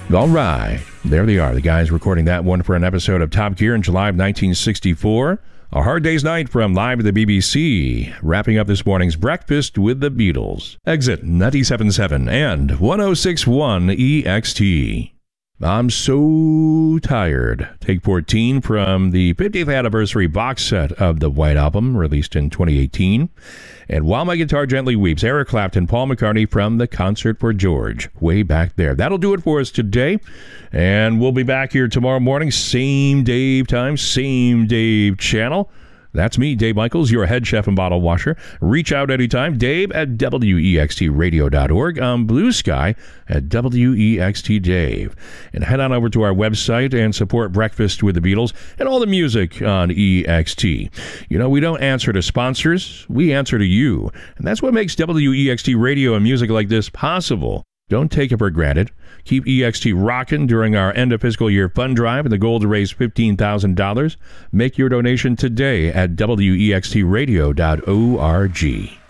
All right, there they are. The guys recording that one for an episode of Top Gear in July of 1964. A Hard Day's Night from live at the BBC. Wrapping up this morning's Breakfast with the Beatles. Exit 97.7 and 106.1 EXT. I'm so tired. Take 14 from the 50th anniversary box set of the White Album, released in 2018. And While My Guitar Gently Weeps, Eric Clapton, Paul McCartney from the Concert for George, way back there. That'll do it for us today. And we'll be back here tomorrow morning, same Dave time, same Dave channel. That's me, Dave Michaels, your head chef and bottle washer. Reach out anytime, Dave at wextradio.org, on Blue Sky at WEXT-Dave. And head on over to our website and support Breakfast with the Beatles and all the music on EXT. You know, we don't answer to sponsors, we answer to you. And that's what makes WEXT radio and music like this possible. Don't take it for granted. Keep EXT rocking during our end of fiscal year fund drive and the goal to raise $15,000. Make your donation today at wextradio.org.